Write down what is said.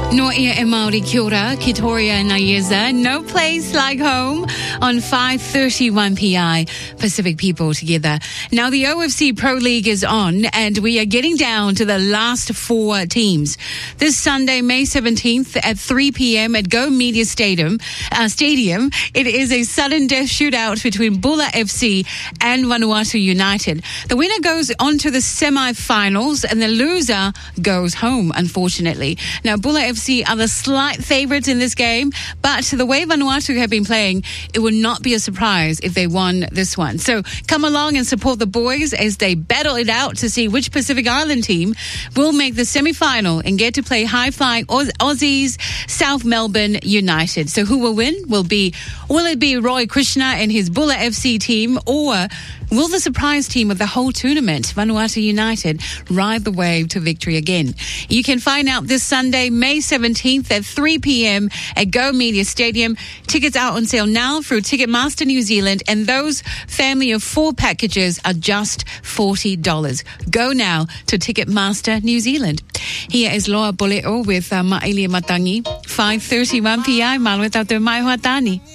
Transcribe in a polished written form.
No ia e Māori kia ora, Kitoria na Yeza. No place like home on 5:31 PI, Pacific People Together. Now the OFC Pro League is on and we are getting down to the last four teams. This Sunday, May 17th at 3 p.m. at Go Media Stadium, it is a sudden death shootout between Bulla FC and Vanuatu United. The winner goes on to the semi-finals and the loser goes home, unfortunately. Now Bulla FC are the slight favourites in this game, but the way Vanuatu have been playing, it would not be a surprise if they won this one. So come along and support the boys as they battle it out to see which Pacific Island team will make the semi-final and get to play high-flying Aussies, South Melbourne United. So who will win? Will it be Roy Krishna and his Bulla FC team, or will the surprise team of the whole tournament, Vanuatu United, ride the wave to victory again? You can find out this Sunday, May 17th at 3 p.m. at Go Media Stadium. Tickets out on sale now through Ticketmaster New Zealand, and those family of 4 packages are just $40. Go now to Ticketmaster New Zealand. Here is Loa Boleo with Ma'ili Matangi, 5:31 p.m. Malueta te mai hoa tani.